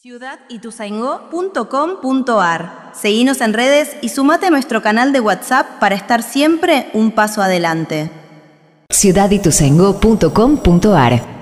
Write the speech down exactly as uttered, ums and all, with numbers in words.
ciudad ituzaingó punto com punto ar. Seguinos en redes y sumate a nuestro canal de WhatsApp para estar siempre un paso adelante. ciudad ituzaingó punto com punto ar